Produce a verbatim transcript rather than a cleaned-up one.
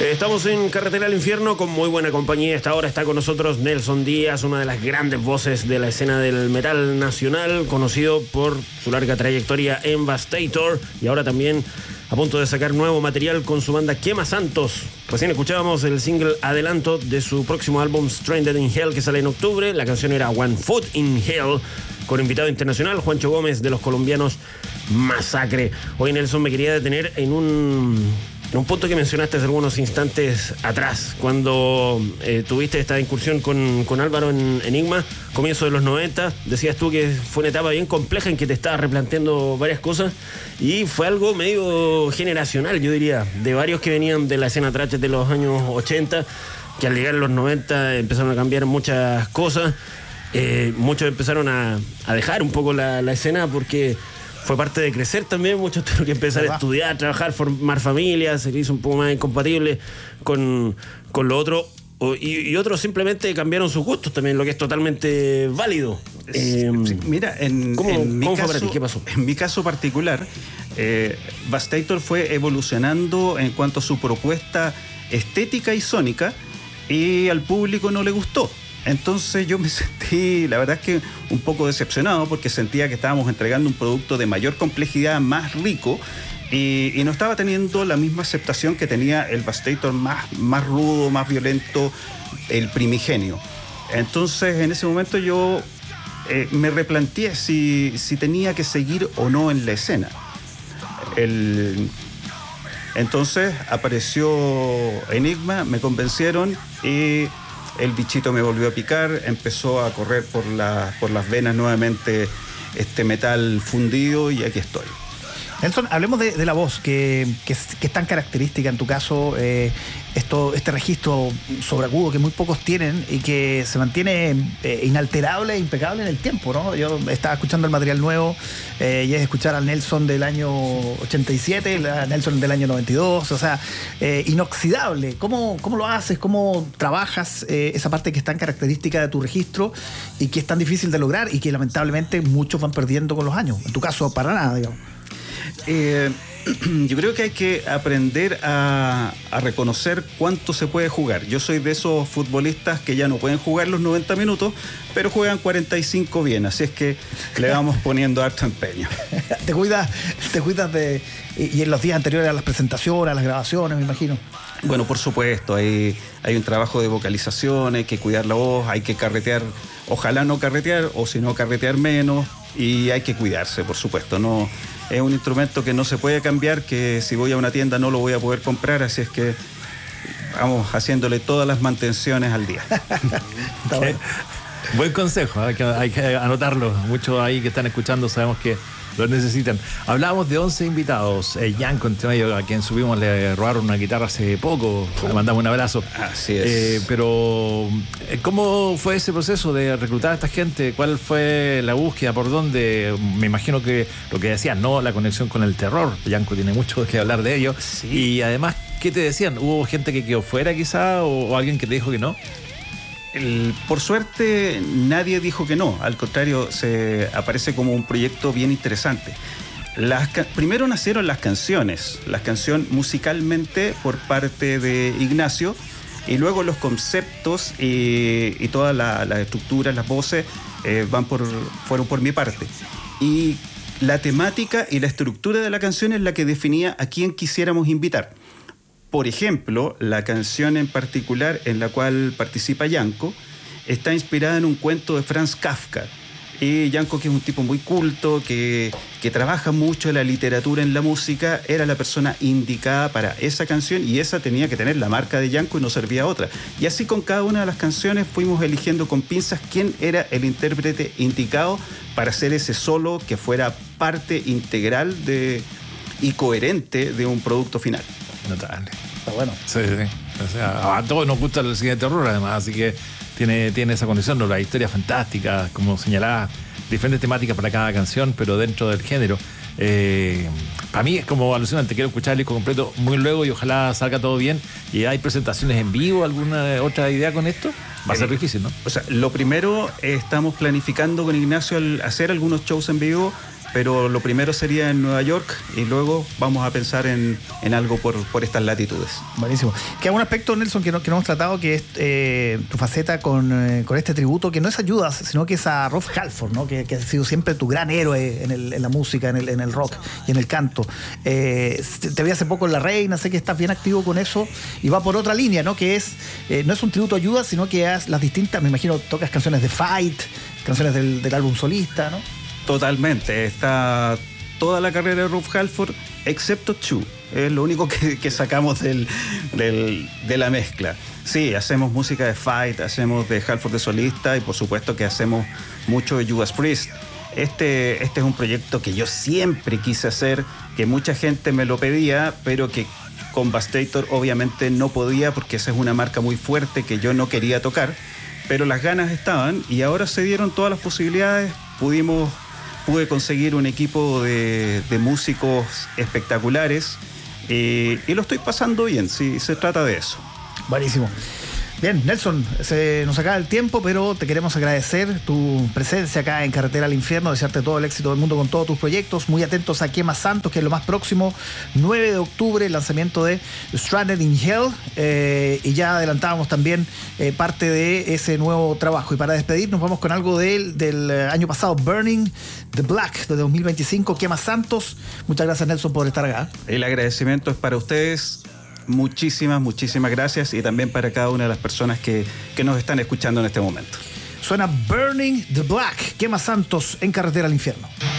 Estamos en Carretera al Infierno con muy buena compañía. Esta hora está con nosotros Nelson Díaz, una de las grandes voces de la escena del metal nacional, conocido por su larga trayectoria en Vastator y ahora también a punto de sacar nuevo material con su banda Quema Santos. Recién escuchábamos el single adelanto de su próximo álbum Stranded in Hell, que sale en octubre. La canción era One Foot in Hell, con invitado internacional Juancho Gómez de los colombianos Masacre. Hoy, Nelson, me quería detener en un... En un punto que mencionaste hace algunos instantes atrás, cuando eh, tuviste esta incursión con, con Álvaro en Enigma, comienzo de los noventa, decías tú que fue una etapa bien compleja en que te estabas replanteando varias cosas y fue algo medio generacional, yo diría, de varios que venían de la escena thrash de los años ochenta, que al llegar a los noventa empezaron a cambiar muchas cosas, eh, muchos empezaron a, a dejar un poco la, la escena porque... Fue parte de crecer también, muchos tuvieron que empezar a estudiar, trabajar, formar familias, se hizo un poco más incompatible con, con lo otro. Y, y otros simplemente cambiaron sus gustos también, lo que es totalmente válido. Eh, sí, mira, en, ¿cómo, en, mi ¿cómo caso, fue para ti? ¿Qué pasó? En mi caso particular, eh, Vastator fue evolucionando en cuanto a su propuesta estética y sónica, y al público no le gustó. Entonces yo me sentí, la verdad es que un poco decepcionado, porque sentía que estábamos entregando un producto de mayor complejidad, más rico, y, y no estaba teniendo la misma aceptación que tenía el Vastator más, más rudo, más violento, el primigenio. Entonces en ese momento yo eh, me replanteé si, si tenía que seguir o no en la escena. El... Entonces apareció Enigma, me convencieron y... el bichito me volvió a picar, empezó a correr por, la, por las venas nuevamente este metal fundido y aquí estoy. Nelson, hablemos de, de la voz, que, que, es, que es tan característica en tu caso, eh, esto, este registro sobreagudo que muy pocos tienen y que se mantiene eh, inalterable e impecable en el tiempo, ¿no? Yo estaba escuchando el material nuevo eh, y es escuchar al Nelson del año ochenta y siete, al Nelson del año noventa y dos, o sea, eh, inoxidable. ¿Cómo, cómo lo haces? ¿Cómo trabajas eh, esa parte que es tan característica de tu registro y que es tan difícil de lograr y que lamentablemente muchos van perdiendo con los años? En tu caso, para nada, digamos. Eh, yo creo que hay que aprender a, a reconocer cuánto se puede jugar. Yo soy de esos futbolistas que ya no pueden jugar los noventa minutos, pero juegan cuarenta y cinco bien, así es que le vamos poniendo harto empeño. Te cuidas, te cuidas de... Y, y en los días anteriores a las presentaciones, a las grabaciones, me imagino. Bueno, por supuesto, hay, hay un trabajo de vocalización, hay que cuidar la voz, hay que carretear, ojalá no carretear, o si no carretear menos, y hay que cuidarse, por supuesto, no... Es un instrumento que no se puede cambiar, que si voy a una tienda no lo voy a poder comprar, así es que vamos haciéndole todas las mantenciones al día. Está bueno. Buen consejo, hay que, hay que anotarlo. Muchos ahí que están escuchando sabemos que lo necesitan. Hablábamos de once invitados. Eh, Yanko, entre medio, a quien subimos, le robaron una guitarra hace poco. Le mandamos un abrazo. Así es. Eh, pero, ¿cómo fue ese proceso de reclutar a esta gente? ¿Cuál fue la búsqueda? ¿Por dónde? Me imagino que lo que decían, ¿no? La conexión con el terror. Yanko tiene mucho que hablar de ello. Sí. Y además, ¿qué te decían? ¿Hubo gente que quedó fuera quizá o, o alguien que te dijo que no? El, por suerte nadie dijo que no, al contrario, se aparece como un proyecto bien interesante. Las, primero nacieron las canciones, las canciones musicalmente por parte de Ignacio, y luego los conceptos y, y todas la, las estructuras, las voces eh, van por, fueron por mi parte. Y la temática y la estructura de la canción es la que definía a quién quisiéramos invitar. Por ejemplo, la canción en particular en la cual participa Yanko está inspirada en un cuento de Franz Kafka. Y Yanko, que es un tipo muy culto, que, que trabaja mucho la literatura en la música, era la persona indicada para esa canción y esa tenía que tener la marca de Yanko y no servía otra. Y así con cada una de las canciones fuimos eligiendo con pinzas quién era el intérprete indicado para hacer ese solo que fuera parte integral de, y coherente de un producto final. Notable. Está bueno. Sí, sí. O sea, a todos nos gusta el cine de terror, además, así que tiene, tiene esa condición, ¿no? La historia fantástica, como señalaba, diferentes temáticas para cada canción, pero dentro del género. Eh, para mí es como alucinante, quiero escuchar el disco completo muy luego y ojalá salga todo bien. ¿Y hay presentaciones en vivo? ¿Alguna otra idea con esto? Va a ser eh, difícil, ¿no? O sea, lo primero, eh, estamos planificando con Ignacio el hacer algunos shows en vivo, pero lo primero sería en Nueva York y luego vamos a pensar en, en algo por, por estas latitudes. Buenísimo. Que hay un aspecto, Nelson, que no, que no hemos tratado, que es eh, tu faceta con, eh, con este tributo, que no es a Judas, sino que es a Rob Halford, ¿no? Que, que ha sido siempre tu gran héroe en, el, en la música, en el, en el rock y en el canto. Eh, te vi hace poco en La Reina, sé que estás bien activo con eso, y va por otra línea, ¿no? Que es, eh, no es un tributo a Judas, sino que es las distintas, me imagino, tocas canciones de Fight, canciones del, del álbum solista, ¿no? Totalmente, está toda la carrera de Rob Halford, excepto Two. Es lo único que, que sacamos del, del, de la mezcla. Sí, hacemos música de Fight, hacemos de Halford de solista y por supuesto que hacemos mucho de Judas Priest. Este, este es un proyecto que yo siempre quise hacer, que mucha gente me lo pedía, pero que con Vastator obviamente no podía porque esa es una marca muy fuerte que yo no quería tocar, pero las ganas estaban y ahora se dieron todas las posibilidades. Pudimos, pude conseguir un equipo de, de músicos espectaculares eh, y lo estoy pasando bien, sí, se trata de eso. Buenísimo. Bien, Nelson, se nos acaba el tiempo, pero te queremos agradecer tu presencia acá en Carretera al Infierno, desearte todo el éxito del mundo con todos tus proyectos, muy atentos a Quema Santos, que es lo más próximo, nueve de octubre, el lanzamiento de Stranded in Hell, eh, y ya adelantábamos también eh, parte de ese nuevo trabajo. Y para despedirnos vamos con algo del, del año pasado, Burning the Black, de dos mil veinticinco, Quema Santos. Muchas gracias, Nelson, por estar acá. El agradecimiento es para ustedes. Muchísimas, muchísimas gracias y también para cada una de las personas que, que nos están escuchando en este momento. Suena Burning the Black, Quema Santos en Carretera al Infierno.